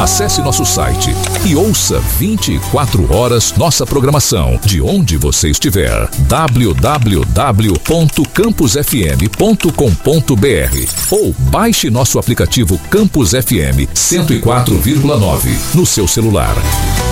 Acesse nosso site e ouça 24 horas nossa programação de onde você estiver. www.campusfm.com.br ou baixe nosso aplicativo Campus FM 104,9 no seu celular.